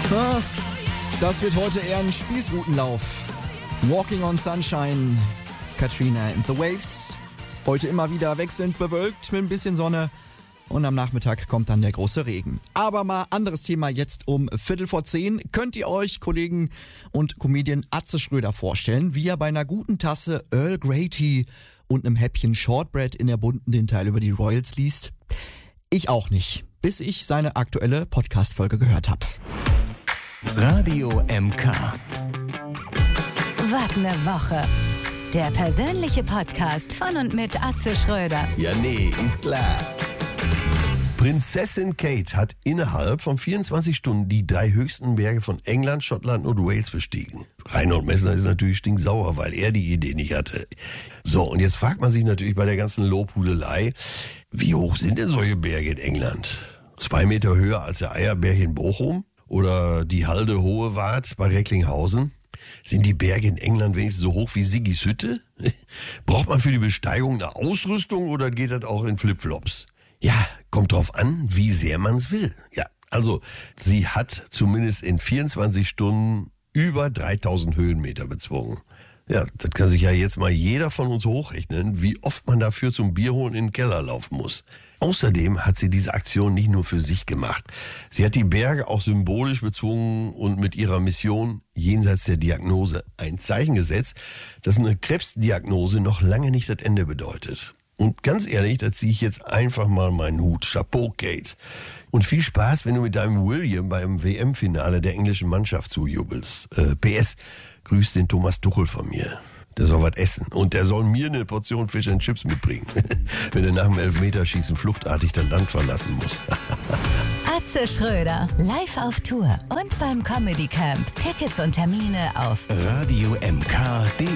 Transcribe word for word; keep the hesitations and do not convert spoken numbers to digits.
Ah, das wird heute eher ein Spießrutenlauf. Walking on Sunshine, Katrina and the Waves. Heute immer wieder wechselnd bewölkt mit ein bisschen Sonne. Und am Nachmittag kommt dann der große Regen. Aber mal anderes Thema jetzt um Viertel vor zehn. Könnt ihr euch Kollegen und Comedian Atze Schröder vorstellen, wie er bei einer guten Tasse Earl Grey Tea und einem Häppchen Shortbread in der bunten den Teil über die Royals liest? Ich auch nicht, bis ich seine aktuelle Podcast-Folge gehört habe. Radio M K. Was ne Woche. Der persönliche Podcast von und mit Atze Schröder. Ja, nee, ist klar. Prinzessin Kate hat innerhalb von vierundzwanzig Stunden die drei höchsten Berge von England, Schottland und Wales bestiegen. Reinhold Messner ist natürlich stinksauer, weil er die Idee nicht hatte. So, und jetzt fragt man sich natürlich bei der ganzen Lobhudelei, wie hoch sind denn solche Berge in England? Zwei Meter höher als der Eierberg in Bochum? Oder die Halde Hohe Wart bei Recklinghausen? Sind die Berge in England wenigstens so hoch wie Siggis Hütte? Braucht man für die Besteigung eine Ausrüstung oder geht das auch in Flipflops? Ja, kommt drauf an, wie sehr man's will. Ja, also sie hat zumindest in vierundzwanzig Stunden über dreitausend Höhenmeter bezwungen. Ja, das kann sich ja jetzt mal jeder von uns hochrechnen, wie oft man dafür zum Bierholen in den Keller laufen muss. Außerdem hat sie diese Aktion nicht nur für sich gemacht. Sie hat die Berge auch symbolisch bezwungen und mit ihrer Mission jenseits der Diagnose ein Zeichen gesetzt, dass eine Krebsdiagnose noch lange nicht das Ende bedeutet. Und ganz ehrlich, da ziehe ich jetzt einfach mal meinen Hut. Chapeau, Kate. Und viel Spaß, wenn du mit deinem William beim W M-Finale der englischen Mannschaft zujubelst. Äh, P S, grüß den Thomas Tuchel von mir. Der soll was essen. Und der soll mir eine Portion Fish and Chips mitbringen. Wenn er nach dem Elfmeterschießen fluchtartig das Land verlassen muss. Atze Schröder, live auf Tour und beim Comedy Camp. Tickets und Termine auf Radio M K punkt de